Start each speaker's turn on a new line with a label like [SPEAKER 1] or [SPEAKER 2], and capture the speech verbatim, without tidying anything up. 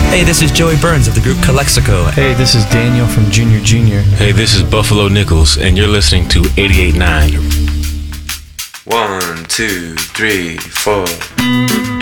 [SPEAKER 1] Hey, this is Joey Burns of the group Calexico.
[SPEAKER 2] Hey, this is Daniel from Junior Junior.
[SPEAKER 3] Hey, this is Buffalo Nichols, and you're listening to eighty-eight point nine.
[SPEAKER 4] One, two, three, four.